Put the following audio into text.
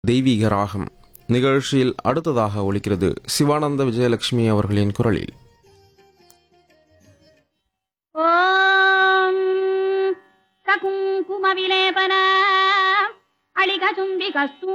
தெய்வீக ராகம் நிகழ்ச்சியில் அடுத்ததாக ஒலிக்கிறது சிவானந்த விஜயலட்சுமி அவர்களின் குரலில். ஓம் ககுங்கும விலேபன அளிக சும்பி கஸ்தூ